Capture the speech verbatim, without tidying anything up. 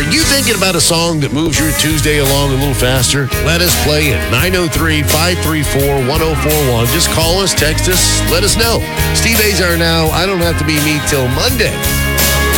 you thinking about a song that moves your Tuesday along a little faster? Let us play at nine oh three, five three four, one oh four one. Just call us, text us, let us know. Steve Azar now. I don't have to be me till Monday.